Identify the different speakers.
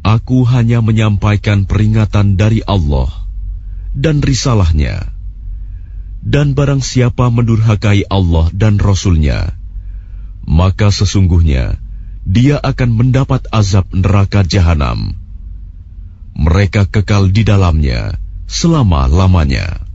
Speaker 1: Aku hanya menyampaikan peringatan dari Allah dan risalahnya. Dan barang siapa mendurhakai Allah dan Rasul-Nya, maka sesungguhnya dia akan mendapat azab neraka jahanam. Mereka kekal di dalamnya selama-lamanya.